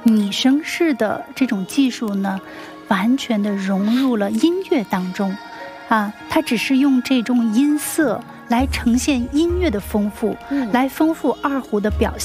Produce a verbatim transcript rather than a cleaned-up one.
拟声式的这种技术呢，完全的融入了音乐当中，啊，它只是用这种音色来呈现音乐的丰富， 嗯来丰富二胡的表现。